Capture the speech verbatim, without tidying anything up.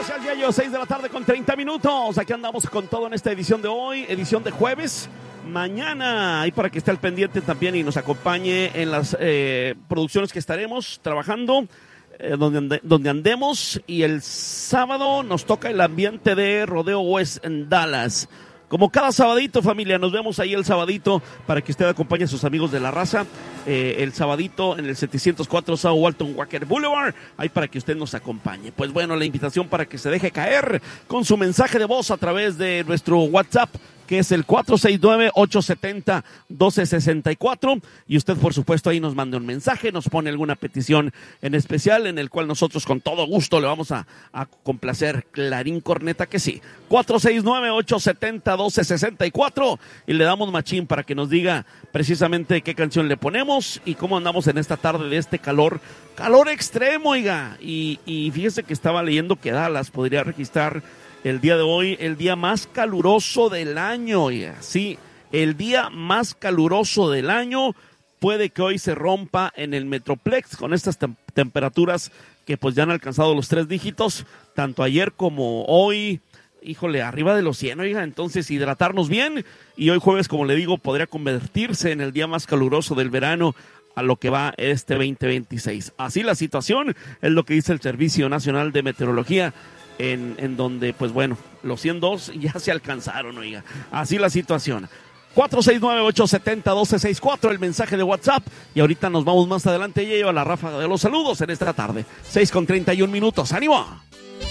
Gracias, Yayo, seis de la tarde con treinta minutos. Aquí andamos con todo en esta edición de hoy, edición de jueves. Mañana, ahí para que esté al pendiente también y nos acompañe en las eh, producciones que estaremos trabajando, eh, donde, ande, donde andemos. Y el sábado nos toca el ambiente de Rodeo West en Dallas. Como cada sabadito, familia, nos vemos ahí el sabadito para que usted acompañe a sus amigos de la raza. Eh, el sabadito en el setecientos cuatro South Walton Walker Boulevard, ahí para que usted nos acompañe. Pues bueno, la invitación para que se deje caer con su mensaje de voz a través de nuestro WhatsApp, que es el cuatro seis nueve, ocho siete cero, uno dos seis cuatro, y usted por supuesto ahí nos manda un mensaje, nos pone alguna petición en especial, en el cual nosotros con todo gusto le vamos a, a complacer. Clarín Corneta que sí, cuatro seis nueve, ocho siete cero, uno dos seis cuatro, y le damos machín para que nos diga precisamente qué canción le ponemos y cómo andamos en esta tarde de este calor, calor extremo, oiga, y, y fíjese que estaba leyendo que Dallas podría registrar el día de hoy, el día más caluroso del año, oiga. Sí, el día más caluroso del año. Puede que hoy se rompa en el Metroplex con estas tem- temperaturas que pues ya han alcanzado los tres dígitos, tanto ayer como hoy. Híjole, arriba de los cien, oiga, entonces hidratarnos bien. Y hoy jueves, como le digo, podría convertirse en el día más caluroso del verano a lo que va este veinte veintiséis. Así la situación es lo que dice el Servicio Nacional de Meteorología. En, en donde, pues bueno, los ciento dos ya se alcanzaron, oiga. Así la situación. cuatro seis nueve, ocho siete cero, uno dos seis cuatro, el mensaje de WhatsApp. Y ahorita nos vamos más adelante, ya lleva la ráfaga de los saludos en esta tarde. seis con treinta y un minutos. ¡Ánimo!